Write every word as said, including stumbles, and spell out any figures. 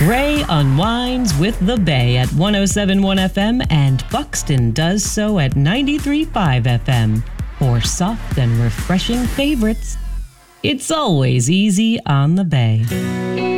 Gray unwinds with the Bay at one oh seven point one F M, and Buxton does so at ninety-three point five F M. For soft and refreshing favorites, it's always easy on the Bay.